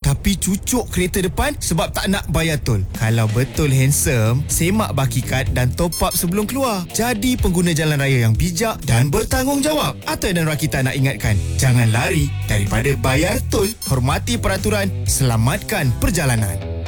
tapi cucuk kereta depan sebab tak nak bayar tol. Kalau betul handsome, semak baki kad dan top up sebelum keluar. Jadi pengguna jalan raya yang bijak dan bertanggungjawab. Atai dan Rakita nak ingatkan, jangan lari daripada bayar tol. Hormati peraturan, selamatkan perjalanan.